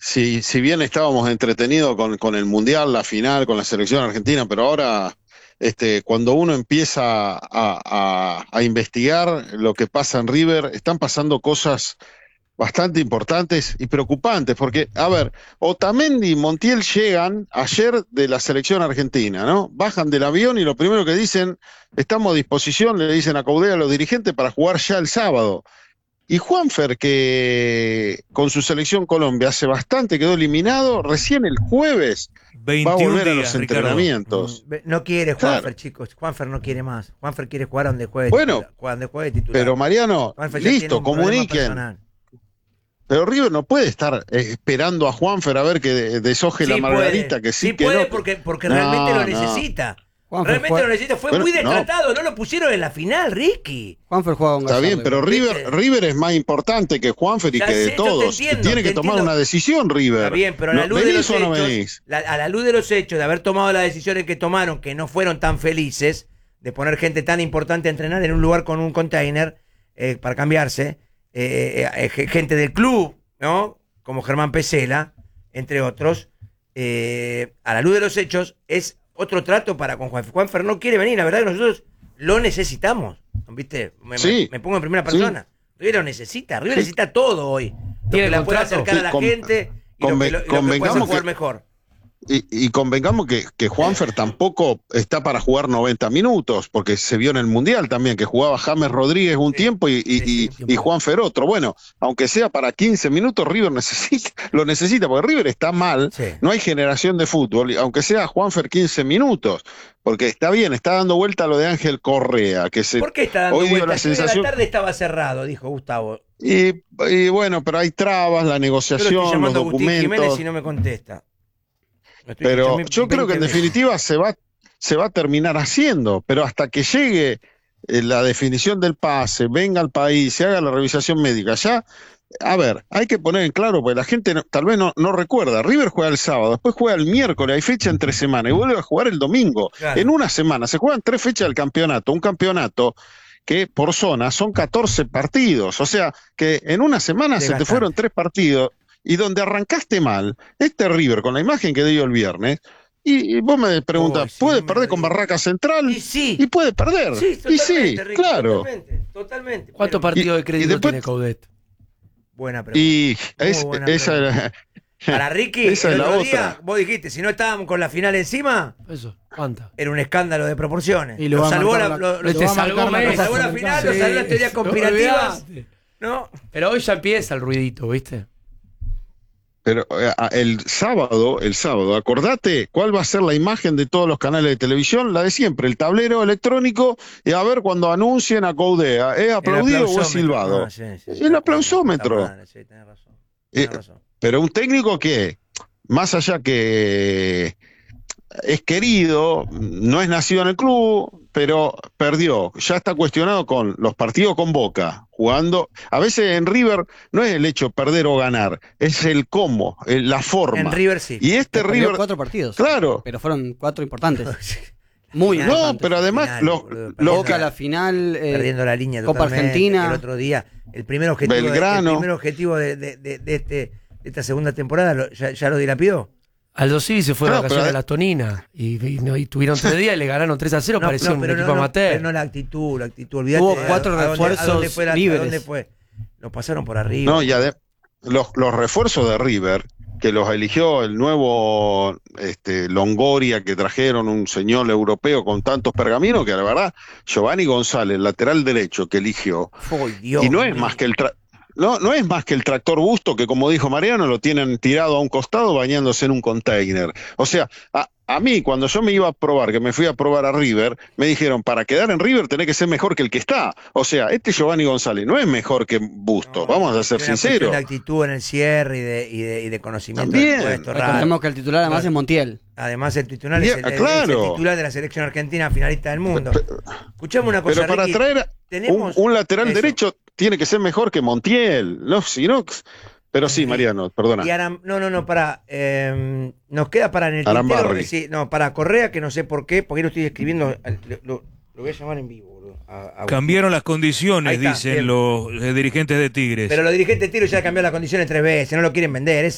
si bien estábamos entretenidos con el Mundial, la final, con la selección argentina, pero ahora, cuando uno empieza a investigar lo que pasa en River, están pasando cosas bastante importantes y preocupantes, porque, a ver, Otamendi y Montiel llegan ayer de la selección argentina, ¿no? Bajan del avión y lo primero que dicen, estamos a disposición, le dicen a Coudet a los dirigentes para jugar ya el sábado. Y Juanfer, que con su selección Colombia hace bastante quedó eliminado, recién el jueves va a 21 volver a los días, Ricardo. entrenamientos. No quiere Claro. Juanfer, chicos. Juanfer no quiere más. Juanfer quiere jugar donde juegue Bueno, titular. Donde juegue titular. pero Mariano, Juanfer ya tiene listo, un problema comuniquen. personal. Pero River no puede estar esperando a Juanfer a ver que deshoje la margarita, que sí, Sí que puede no. porque No, realmente lo no. necesita. Juanfer Realmente juega- lo necesita. Fue Bueno, muy no. descartado. No lo pusieron en la final, Ricky. Juanfer juega con Está Gallardo. bien, pero ¿viste? River es más importante que Juanfer y Ya que de sé, yo te todos. entiendo, Tiene te que tomar entiendo. una decisión, River. Está bien, pero a la ¿No, luz de los venís o no hechos, venís? a la luz de los hechos de haber tomado las decisiones que tomaron, que no fueron tan felices, de poner gente tan importante a entrenar en un lugar con un container para cambiarse, gente del club, ¿no? Como Germán Pesela, entre otros, a la luz de los hechos, es otro trato para con Juanfer. Juanfer no quiere venir, la verdad que nosotros lo necesitamos, ¿viste? Sí. Me pongo en primera persona. River lo necesita, River Sí. necesita todo hoy. Lo ¿Tiene que la puede contrato? acercar a Sí, la gente y lo que puede hacer convengamos jugar que- mejor. Y convengamos que Juanfer tampoco está para jugar 90 minutos, porque se vio en el Mundial también, que jugaba James Rodríguez un tiempo y Juanfer otro. Bueno, aunque sea para 15 minutos, River lo necesita, porque River está mal, Sí. no hay generación de fútbol, y aunque sea Juanfer 15 minutos, porque está bien, está dando vuelta a lo de Ángel Correa, que se ¿Por qué está dando hoy dio vueltas? la Ayer de sensación. la tarde estaba cerrado, dijo Gustavo. Y bueno, pero hay trabas, la Yo lo estoy negociación, los llamando a Agustín Jiménez documentos. y no me contesta. Lo estoy Pero escuchando yo creo que en 20 veces. definitiva se va a terminar haciendo, pero hasta que llegue la definición del pase, venga al país, se haga la revisación médica, ya, a ver, hay que poner en claro, porque la gente tal vez no recuerda, River juega el sábado, después juega el miércoles, hay fecha entre semana, y vuelve a jugar el domingo. Claro. En una semana se juegan 3 fechas del campeonato, un campeonato que por zona son 14 partidos, o sea que en una semana se te Desgastante. fueron 3 partidos, y donde arrancaste mal, River, con la imagen que dio el viernes, y vos me preguntas, Uy, sí, ¿puede no me perder lo con digas. Barraca Central? Y sí. Y puede perder. Sí, y totalmente, sí, Ricky, claro. totalmente. ¿Cuántos Pero- partidos de crédito después- tiene Coudet? Buena pregunta. Y Muy es- buena esa pregunta. era- Para Ricky, esa el es la otro otra. día, vos dijiste, si no estábamos con la final encima, Eso, ¿cuántas? era un escándalo de proporciones. Y lo Lo va a salvó marcar la, la- lo lo salvó te a salvó marcar la- Messi. lo salvó la final, lo salvó las teorías conspirativas. Olvidate. ¿No? Pero hoy ya empieza el ruidito, ¿viste? Pero el sábado, acordate cuál va a ser la imagen de todos los canales de televisión, la de siempre, el tablero electrónico, y a ver cuando anuncien a Coudea, ¿es aplaudido o es silbado? Ah, sí, El aplausómetro. Puta madre, sí, tenés razón. Tenés razón. Pero un técnico que, más allá que es querido, no es nacido en el club, pero perdió. Ya está cuestionado con los partidos con Boca, jugando. A veces en River no es el hecho de perder o ganar, es el cómo, la forma. En River sí. Y Perdió River, 4 partidos. claro. Pero fueron 4 importantes. Muy No, importantes. pero además Final, los, boludo, los- Boca la final. Perdiendo la línea Copa totalmente. Argentina. El otro día, el primer objetivo, Belgrano. el primer objetivo de esta segunda temporada, ya lo dilapidó. Aldo Civi se fue de No, vacaciones pero- a las Toninas y tuvieron 3 días y le ganaron 3-0, parecía un equipo amateur. pero no la actitud, olvídate. Hubo 4 ¿A dónde fue libres. ¿A dónde fue? Lo pasaron por arriba. no, los refuerzos de River, que los eligió el nuevo Longoria, que trajeron un señor europeo con tantos pergaminos, que la verdad, Giovanni González, lateral derecho que eligió, ¡Ay, Dios y no es mío! más que no es más que el tractor Busto, que como dijo Mariano, lo tienen tirado a un costado bañándose en un container. O sea, a mí, cuando yo me iba a probar, que me fui a probar a River, me dijeron, para quedar en River tenés que ser mejor que el que está. O sea, Giovanni González no es mejor que Busto, No, vamos a ser es una cuestión sinceros. de actitud en el cierre y de conocimiento También. del puesto. Recordemos que el titular además es Montiel. Además, el titular Bien, es el claro. titular de la selección argentina finalista del mundo. Escuchame una cosa, Pero para Ricky, traer tenemos un lateral eso. derecho tiene que ser mejor que Montiel, no, si no. Pero sí, Mariano, perdona. Y no, para. Nos queda para en el Arambarri. tintero, sí, no, para Correa, que no sé por qué, porque lo estoy escribiendo. Lo voy a llamar en vivo, boludo. Cambiaron las Ahí condiciones, está, dicen bien. los dirigentes de Tigres. Pero los dirigentes de tiro ya cambiaron las condiciones 3 veces, no lo quieren vender.